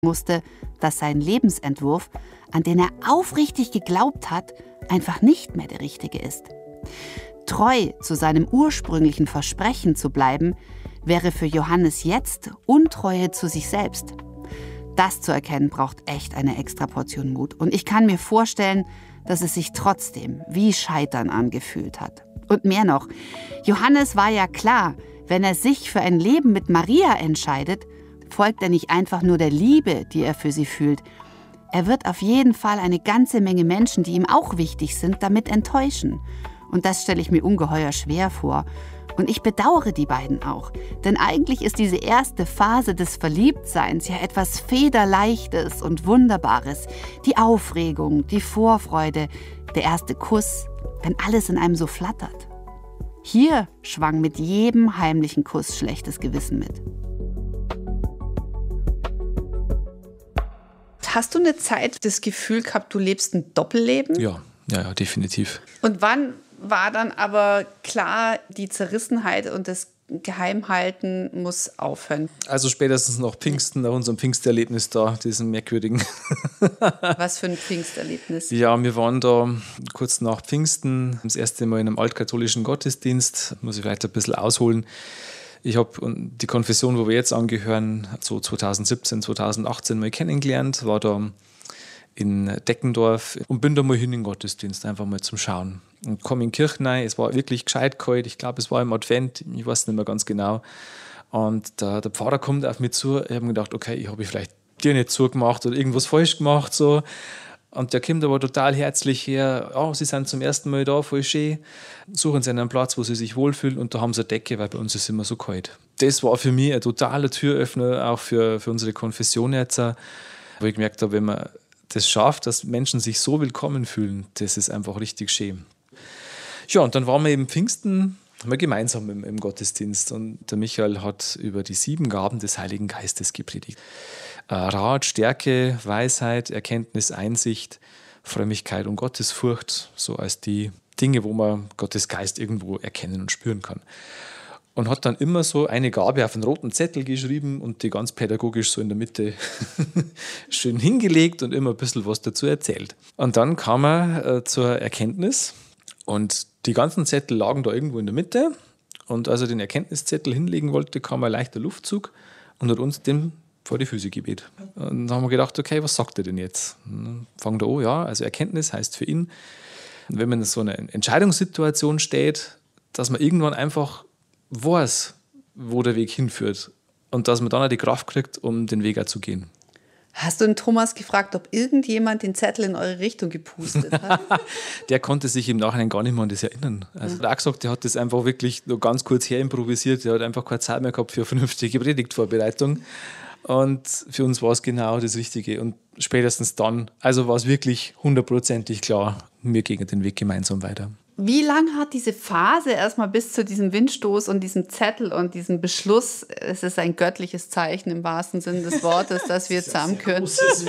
musste, dass sein Lebensentwurf, an den er aufrichtig geglaubt hat, einfach nicht mehr der richtige ist. Treu zu seinem ursprünglichen Versprechen zu bleiben, wäre für Johannes jetzt Untreue zu sich selbst. Das zu erkennen, braucht echt eine extra Portion Mut. Und ich kann mir vorstellen, dass es sich trotzdem wie Scheitern angefühlt hat. Und mehr noch, Johannes war ja klar, wenn er sich für ein Leben mit Maria entscheidet, folgt er nicht einfach nur der Liebe, die er für sie fühlt. Er wird auf jeden Fall eine ganze Menge Menschen, die ihm auch wichtig sind, damit enttäuschen. Und das stelle ich mir ungeheuer schwer vor. Und ich bedauere die beiden auch. Denn eigentlich ist diese erste Phase des Verliebtseins ja etwas Federleichtes und Wunderbares. Die Aufregung, die Vorfreude, der erste Kuss, wenn alles in einem so flattert. Hier schwang mit jedem heimlichen Kuss schlechtes Gewissen mit. Hast du eine Zeit das Gefühl gehabt, du lebst ein Doppelleben? Ja, definitiv. Und wann war dann aber klar, die Zerrissenheit und das Geheimhalten muss aufhören? Also spätestens nach Pfingsten, nach unserem Pfingsterlebnis da, diesem merkwürdigen. Was für ein Pfingsterlebnis? Ja, wir waren da kurz nach Pfingsten, das erste Mal in einem altkatholischen Gottesdienst. Muss ich vielleicht ein bisschen ausholen. Ich habe die Konfession, wo wir jetzt angehören, so 2017, 2018 mal kennengelernt, war da in Deckendorf und bin da mal hin in den Gottesdienst, einfach mal zum Schauen. Und komme in die Kirche rein, es war wirklich gescheit kalt, ich glaube, es war im Advent, ich weiß nicht mehr ganz genau. Und der Pfarrer kommt auf mich zu, ich habe mir gedacht, okay, ich habe vielleicht dir nicht zugemacht oder irgendwas falsch gemacht, so. Und der kommt aber total herzlich her. Oh, Sie sind zum ersten Mal da, voll schön. Suchen Sie einen Platz, wo Sie sich wohlfühlen. Und da haben Sie eine Decke, weil bei uns ist es immer so kalt. Das war für mich ein totaler Türöffner, auch für unsere Konfession jetzt. Wo ich gemerkt habe, wenn man das schafft, dass Menschen sich so willkommen fühlen, das ist einfach richtig schön. Ja, und dann waren wir eben Pfingsten, haben wir gemeinsam im Gottesdienst. Und der Michael hat über die 7 Gaben des Heiligen Geistes gepredigt. Rat, Stärke, Weisheit, Erkenntnis, Einsicht, Frömmigkeit und Gottesfurcht, so als die Dinge, wo man Gottes Geist irgendwo erkennen und spüren kann. Und hat dann immer so eine Gabe auf einen roten Zettel geschrieben und die ganz pädagogisch so in der Mitte schön hingelegt und immer ein bisschen was dazu erzählt. Und dann kam er zur Erkenntnis und die ganzen Zettel lagen da irgendwo in der Mitte. Und als er den Erkenntniszettel hinlegen wollte, kam ein leichter Luftzug und hat uns den vor die Füße gebet. Und dann haben wir gedacht, okay, was sagt er denn jetzt? Und dann fangen wir an, ja, also Erkenntnis heißt für ihn, wenn man in so einer Entscheidungssituation steht, dass man irgendwann einfach weiß, wo der Weg hinführt und dass man dann auch die Kraft kriegt, um den Weg auch zu gehen. Hast du den Thomas gefragt, ob irgendjemand den Zettel in eure Richtung gepustet hat? Der konnte sich im Nachhinein gar nicht mehr an das erinnern. Also er hat auch gesagt, der hat das einfach wirklich nur ganz kurz her improvisiert. Der hat einfach keine Zeit mehr gehabt für eine vernünftige Predigtvorbereitung. Und für uns war es genau das Richtige. Und spätestens dann, also war es wirklich 100%ig klar, wir gehen den Weg gemeinsam weiter. Wie lange hat diese Phase erstmal bis zu diesem Windstoß und diesem Zettel und diesem Beschluss, es ist ein göttliches Zeichen im wahrsten Sinne des Wortes, dass wir zusammenkönnen?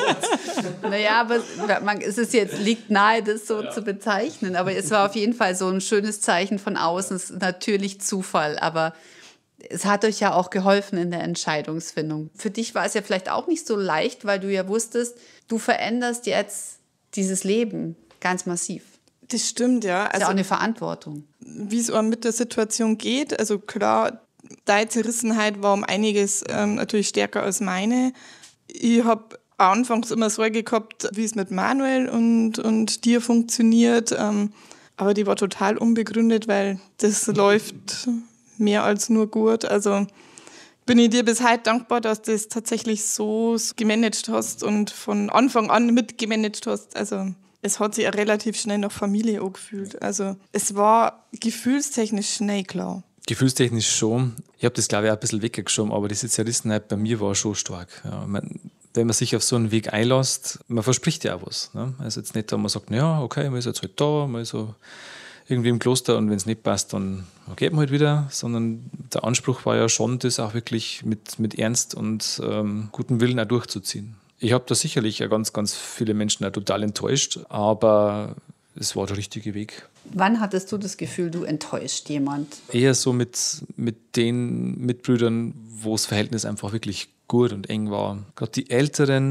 Naja, aber es ist jetzt, liegt nahe, das so zu bezeichnen. Aber es war auf jeden Fall so ein schönes Zeichen von außen. Es ist natürlich Zufall, aber es hat euch ja auch geholfen in der Entscheidungsfindung. Für dich war es ja vielleicht auch nicht so leicht, weil du ja wusstest, du veränderst jetzt dieses Leben ganz massiv. Das stimmt, ja. Das ist ja auch eine Verantwortung. Wie es auch mit der Situation geht, also klar, deine Zerrissenheit war um einiges natürlich stärker als meine. Ich habe anfangs immer Sorge gehabt, wie es mit Manuel und dir funktioniert, aber die war total unbegründet, weil das läuft mehr als nur gut. Also bin ich dir bis heute dankbar, dass du das tatsächlich so gemanagt hast und von Anfang an mitgemanagt hast. Also es hat sich ja relativ schnell nach Familie angefühlt. Also es war gefühlstechnisch schnell klar. Gefühlstechnisch schon. Ich habe das, glaube ich, auch ein bisschen weggeschoben, aber diese Zerrissenheit bei mir war schon stark. Ja, wenn man sich auf so einen Weg einlässt, man verspricht ja auch was. Ne? Also jetzt nicht, dass man sagt, ja, okay, man ist jetzt halt da, man ist so irgendwie im Kloster und wenn es nicht passt, dann geht man halt wieder. Sondern der Anspruch war ja schon, das auch wirklich mit Ernst und gutem Willen auch durchzuziehen. Ich habe da sicherlich ja ganz, ganz viele Menschen auch total enttäuscht, aber es war der richtige Weg. Wann hattest du das Gefühl, du enttäuscht jemand? Eher so mit den Mitbrüdern, wo das Verhältnis einfach wirklich gut und eng war. Gerade die Älteren